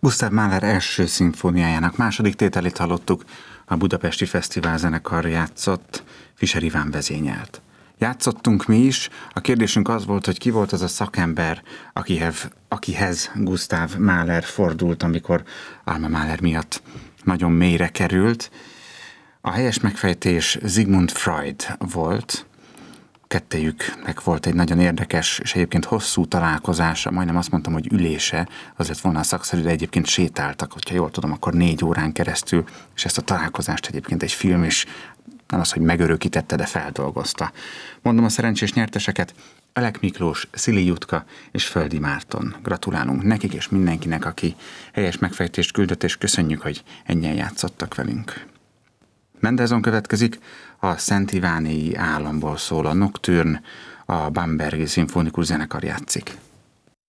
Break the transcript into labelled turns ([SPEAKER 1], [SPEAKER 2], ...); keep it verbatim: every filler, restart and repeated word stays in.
[SPEAKER 1] Gustav Mahler első szimfóniájának második tételét hallottuk, a Budapesti Fesztivál zenekar játszott, Fischer Iván vezényelt. Játszottunk mi is, a kérdésünk az volt, hogy ki volt az a szakember, akihez, akihez Gustav Mahler fordult, amikor Alma Mahler miatt nagyon mélyre került. A helyes megfejtés Sigmund Freud volt. Kettejüknek volt egy nagyon érdekes és egyébként hosszú találkozása, majdnem azt mondtam, hogy ülése, az lett volna a szakszerű, de egyébként sétáltak, hogyha jól tudom, akkor négy órán keresztül, és ezt a találkozást egyébként egy film is, nem az, hogy megörökítette, de feldolgozta. Mondom a szerencsés nyerteseket, Elek Miklós, Szili Jutka és Földi Márton. Gratulálunk nekik és mindenkinek, aki helyes megfejtést küldött, és köszönjük, hogy ennyien játszottak velünk. Mendelssohn következik, a Szent Ivánéi államból szól a Nocturne, a Bambergi Szimfonikus Zenekar játszik.